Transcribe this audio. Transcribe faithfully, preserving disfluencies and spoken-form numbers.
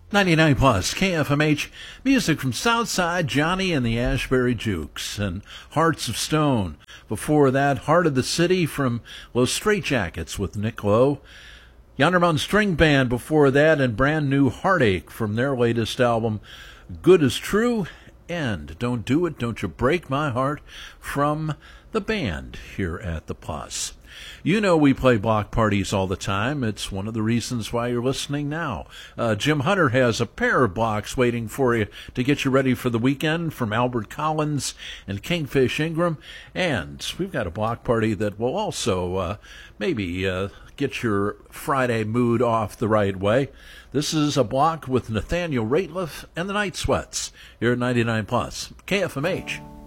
ninety-nine plus K F M H, music from Southside Johnny and the Ashbury Jukes, and Hearts of Stone. Before that, Heart of the City from Los Straitjackets with Nick Lowe. Yonder Mountain String Band before that, and Brand New Heartache from their latest album, Good Is True, and Don't Do It, Don't You Break My Heart from the band here at the Plus. You know we play block parties all the time. It's one of the reasons why you're listening now. Uh, Jim Hunter has a pair of blocks waiting for you to get you ready for the weekend from Albert Collins and Kingfish Ingram. And we've got a block party that will also uh, maybe uh, get your Friday mood off the right way. This is a block with Nathaniel Rateliff and the Night Sweats here at ninety-nine plus K F M H.